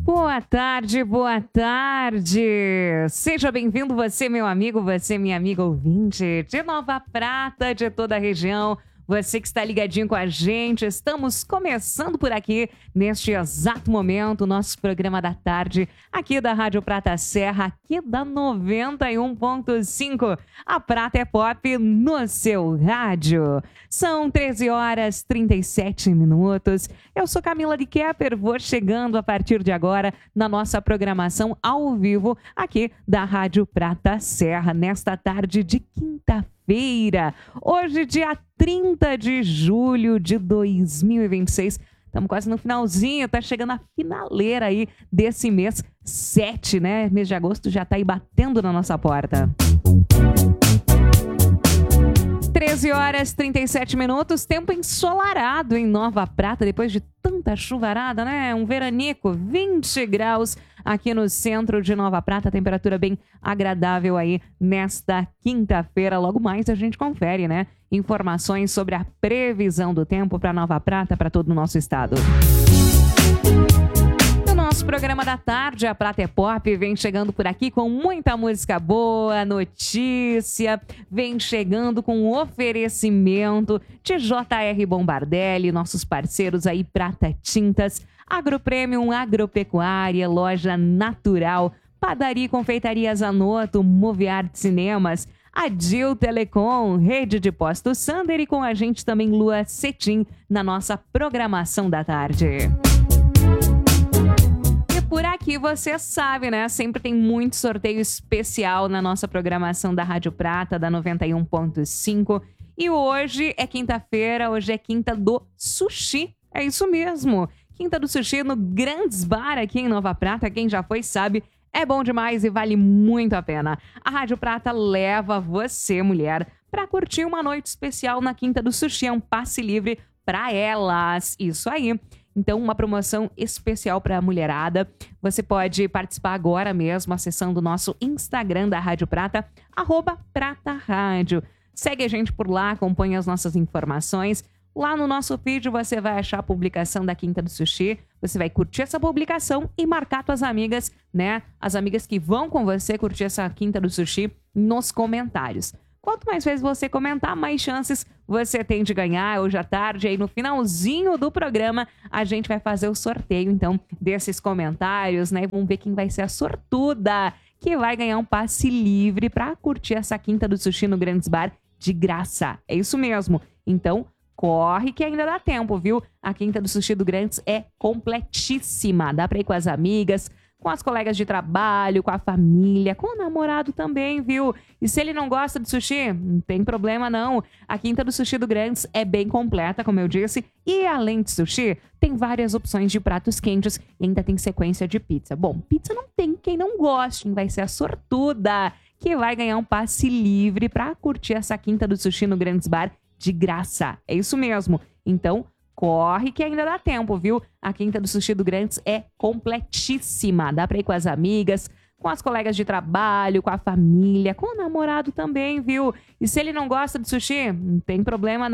Boa tarde, boa tarde. Seja bem-vindo você, meu amigo, você, minha amiga ouvinte de Nova Prata, de toda a região. Você que está ligadinho com a gente, estamos começando por aqui, neste exato momento, o nosso programa da tarde, aqui da Rádio Prata Serra, aqui da 91.5. A Prata é Pop no seu rádio. São 13 horas 37 minutos. Eu sou Camila de Kepper, vou chegando a partir de agora na nossa programação ao vivo, aqui da Rádio Prata Serra, nesta tarde de quinta-feira. Hoje, dia 30 de julho de 2026. Estamos quase no finalzinho, tá chegando a finaleira aí desse mês 7, né? Mês de agosto já tá aí batendo na nossa porta. 13 horas 37 minutos, tempo ensolarado em Nova Prata, depois de tanta chuvarada, né? Um veranico, 20 graus aqui no centro de Nova Prata, temperatura bem agradável aí nesta quinta-feira. Logo mais a gente confere, né? Informações sobre a previsão do tempo para Nova Prata, para todo o nosso estado. Nosso programa da tarde, a Prata é Pop, vem chegando por aqui com muita música boa, notícia, vem chegando com oferecimento de JR Bombardelli, nossos parceiros aí, Prata Tintas, Agropremium Agropecuária, Loja Natural, Padaria e Confeitaria Zanotto, Moviart Cinemas, Adil Telecom, Rede de Postos Sander e com a gente também Lua Cetim na nossa programação da tarde. Por aqui você sabe, né? Sempre tem muito sorteio especial na nossa programação da Rádio Prata, da 91.5. E hoje é quinta-feira, hoje é quinta do sushi. É isso mesmo. Quinta do sushi no Grandes Bar aqui em Nova Prata. Quem já foi sabe, é bom demais e vale muito a pena. A Rádio Prata leva você, mulher, para curtir uma noite especial na Quinta do Sushi. É um passe livre para elas. Isso aí. Então, uma promoção especial para a mulherada. Você pode participar agora mesmo acessando o nosso Instagram da Rádio Prata, @PrataRádio. Segue a gente por lá, acompanha as nossas informações. Lá no nosso feed você vai achar a publicação da Quinta do Sushi. Você vai curtir essa publicação e marcar suas amigas, né? As amigas que vão com você curtir essa Quinta do Sushi nos comentários. Quanto mais vezes você comentar, mais chances você tem de ganhar. Hoje à tarde, aí no finalzinho do programa, a gente vai fazer o sorteio, então, desses comentários, né? Vamos ver quem vai ser a sortuda que vai ganhar um passe livre para curtir essa Quinta do Sushi no Grandes Bar de graça. É isso mesmo. Então, corre que ainda dá tempo, viu? A Quinta do Sushi do Grandes é completíssima. Dá para ir com as amigas, com as colegas de trabalho, com a família, com o namorado também, viu? E se ele não gosta de sushi, não tem problema não. A Quinta do Sushi do Grandes é bem completa, como eu disse. E além de sushi, tem várias opções de pratos quentes e ainda tem sequência de pizza. Bom, pizza não tem quem não goste, vai ser a sortuda que vai ganhar um passe livre para curtir essa Quinta do Sushi no Grandes Bar de graça. É isso mesmo. Então, corre que ainda dá tempo, viu? A Quinta do Sushi do Grandes é completíssima. Dá pra ir com as amigas, com as colegas de trabalho, com a família, com o namorado também, viu? E se ele não gosta de sushi, não tem problema não.